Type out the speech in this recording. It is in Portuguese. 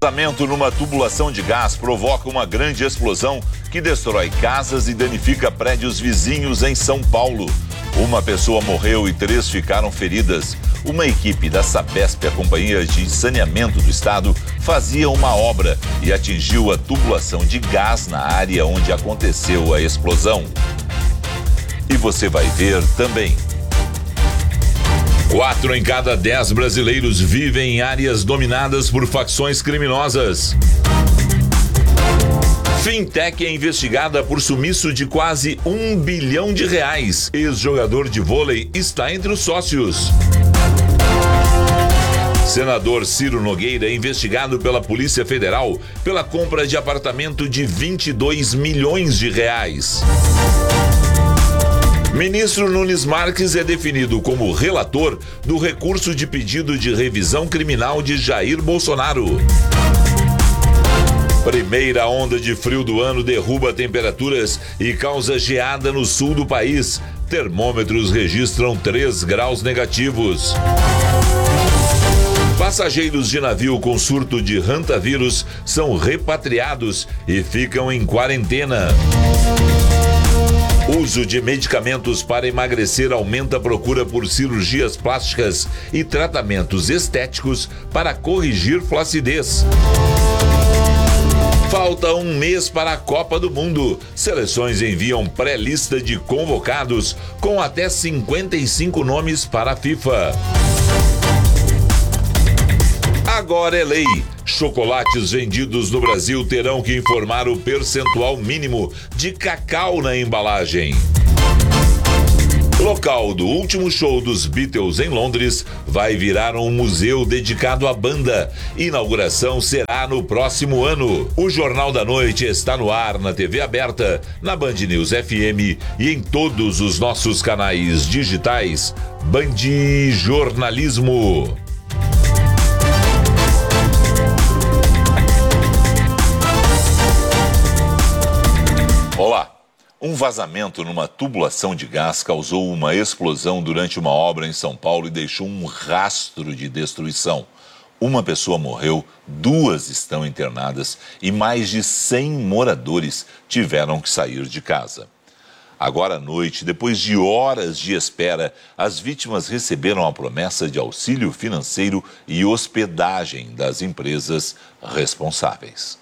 Vazamento numa tubulação de gás provoca uma grande explosão que destrói casas e danifica prédios vizinhos em São Paulo. Uma pessoa morreu e 3 ficaram feridas. Uma equipe da Sabesp, a Companhia de Saneamento do Estado, fazia uma obra e atingiu a tubulação de gás na área onde aconteceu a explosão. E você vai ver também. 4 em cada 10 brasileiros vivem em áreas dominadas por facções criminosas. Fintech é investigada por sumiço de quase R$1 bilhão. Ex-jogador de vôlei está entre os sócios. Senador Ciro Nogueira é investigado pela Polícia Federal pela compra de apartamento de R$22 milhões. Ministro Nunes Marques é definido como relator do recurso de pedido de revisão criminal de Jair Bolsonaro. Primeira onda de frio do ano derruba temperaturas e causa geada no sul do país. Termômetros registram 3 graus negativos. Passageiros de navio com surto de hantavírus são repatriados e ficam em quarentena. Uso de medicamentos para emagrecer aumenta a procura por cirurgias plásticas e tratamentos estéticos para corrigir flacidez. Falta um mês para a Copa do Mundo. Seleções enviam pré-lista de convocados com até 55 nomes para a FIFA. Agora é lei. Chocolates vendidos no Brasil terão que informar o percentual mínimo de cacau na embalagem. Local do último show dos Beatles em Londres vai virar um museu dedicado à banda. Inauguração será no próximo ano. O Jornal da Noite está no ar na TV aberta, na Band News FM e em todos os nossos canais digitais. Band Jornalismo. Olá! Um vazamento numa tubulação de gás causou uma explosão durante uma obra em São Paulo e deixou um rastro de destruição. Uma pessoa morreu, 2 estão internadas e mais de 100 moradores tiveram que sair de casa. Agora à noite, depois de horas de espera, as vítimas receberam a promessa de auxílio financeiro e hospedagem das empresas responsáveis.